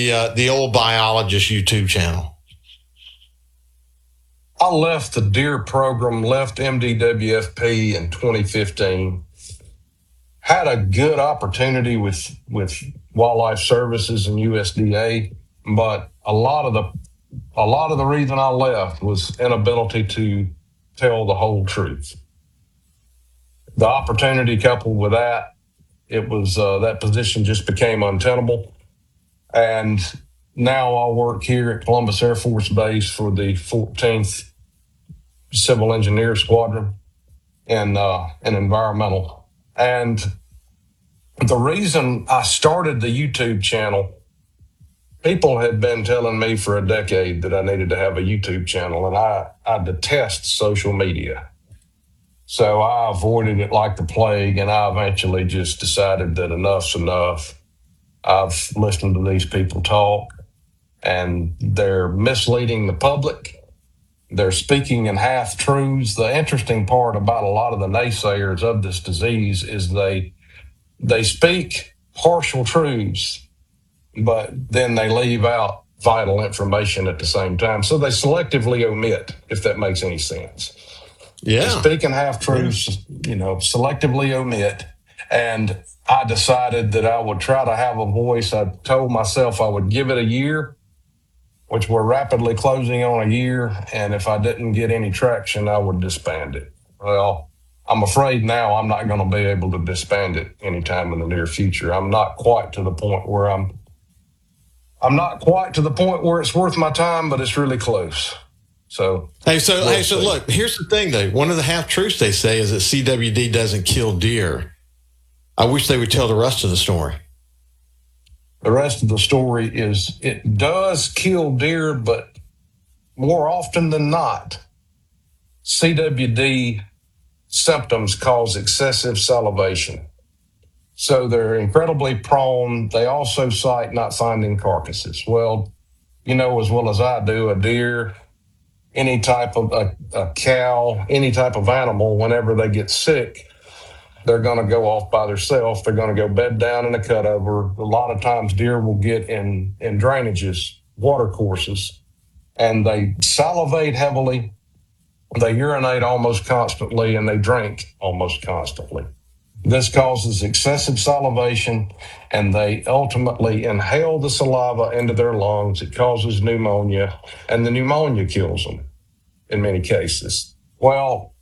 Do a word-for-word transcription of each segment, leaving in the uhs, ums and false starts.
the, uh, the old biologist YouTube channel? I left the deer program, left M D W F P in twenty fifteen. Had a good opportunity with with Wildlife Services and U S D A, but a lot of the a lot of the reason I left was inability to tell the whole truth. The opportunity coupled with that, it was uh, that position just became untenable. And now I work here at Columbus Air Force Base for the fourteenth Civil Engineer Squadron in, uh, in environmental. And the reason I started the YouTube channel, people had been telling me for a decade that I needed to have a YouTube channel, and I, I detest social media. So I avoided it like the plague, and I eventually just decided that enough's enough. I've listened to these people talk, and they're misleading the public. They're speaking in half-truths. The interesting part about a lot of the naysayers of this disease is they they speak partial truths, but then they leave out vital information at the same time. So they selectively omit, if that makes any sense. Yeah. They speak in half-truths, you know, selectively omit. And I decided that I would try to have a voice. I told myself I would give it a year, which we're rapidly closing on a year. And if I didn't get any traction, I would disband it. Well, I'm afraid now I'm not going to be able to disband it anytime in the near future. I'm not quite to the point where I'm, I'm not quite to the point where it's worth my time, but it's really close. So, hey, so, we'll hey, so see. look, here's the thing though. One of the half truths they say is that C W D doesn't kill deer. I wish they would tell the rest of the story. The rest of the story is it does kill deer, but more often than not, C W D symptoms cause excessive salivation. So they're incredibly prone. They also cite not finding carcasses. Well, you know as well as I do, a deer, any type of a, a cow, any type of animal, whenever they get sick, they're going to go off by themselves. They're going to go bed down in a cutover. A lot of times deer will get in, in drainages, water courses, and they salivate heavily. They urinate almost constantly, and they drink almost constantly. This causes excessive salivation, and they ultimately inhale the saliva into their lungs. It causes pneumonia, and the pneumonia kills them in many cases. Well,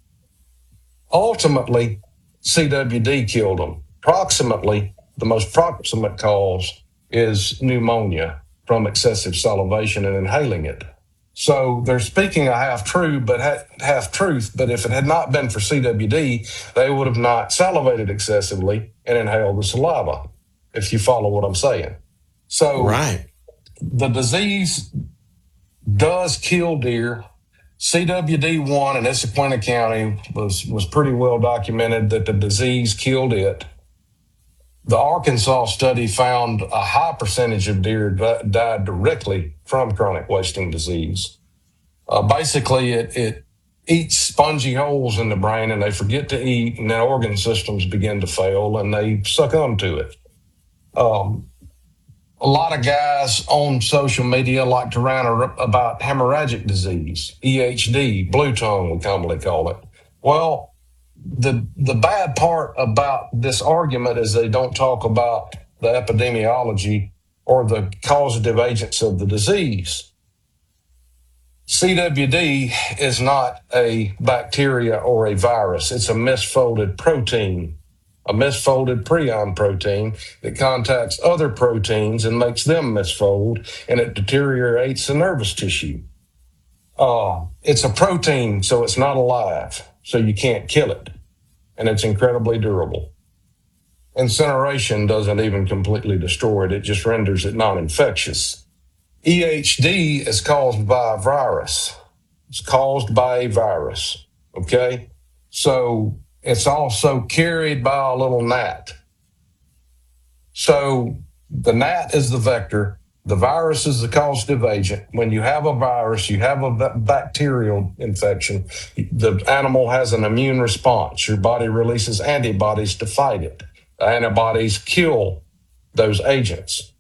ultimately, C W D killed them. Approximately, the most proximate cause is pneumonia from excessive salivation and inhaling it. So they're speaking a half-true, but ha- half-truth, but if it had not been for C W D, they would have not salivated excessively and inhaled the saliva, if you follow what I'm saying. So right. The disease does kill deer. C W D one in Issaquena County was, was pretty well documented that the disease killed it. The Arkansas study found a high percentage of deer died directly from chronic wasting disease. Uh, basically, it, it eats spongy holes in the brain, and they forget to eat, and their organ systems begin to fail, and they succumb to it. Um, a lot of guys on social media like to rant about hemorrhagic disease, E H D, blue tongue, we commonly call it. Well, The the bad part about this argument is they don't talk about the epidemiology or the causative agents of the disease. C W D is not a bacteria or a virus. It's a misfolded protein, a misfolded prion protein that contacts other proteins and makes them misfold, and it deteriorates the nervous tissue. Uh, it's a protein, so it's not alive, so you can't kill it. And it's incredibly durable. Incineration doesn't even completely destroy it. It just renders it non-infectious. E H D is caused by a virus. It's caused by a virus, okay? So it's also carried by a little gnat. So the gnat is the vector. The virus is the causative agent. When you have a virus, you have a bacterial infection, the animal has an immune response. Your body releases antibodies to fight it. The antibodies kill those agents.